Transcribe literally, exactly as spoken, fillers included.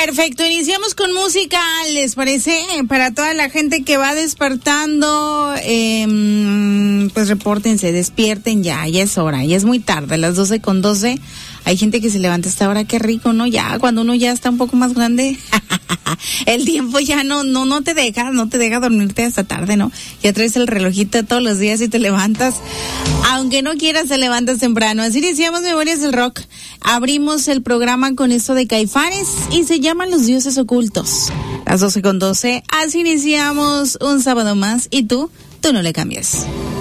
Perfecto, iniciamos con música, ¿les parece? Para toda la gente que va despertando, eh, pues repórtense, despierten ya, ya es hora, ya es muy tarde, a las doce con doce. Hay gente que se levanta a esta hora, qué rico, ¿no? Ya, cuando uno ya está un poco más grande, el tiempo ya no, no, no te deja, no te deja dormirte hasta tarde, ¿no? Ya traes el relojito todos los días y te levantas, aunque no quieras, te levantas temprano. Así decíamos Memorias del Rock. Abrimos el programa con esto de Caifanes y se llaman Los Dioses Ocultos. Las doce con doce, así iniciamos un sábado más y tú, tú no le cambias.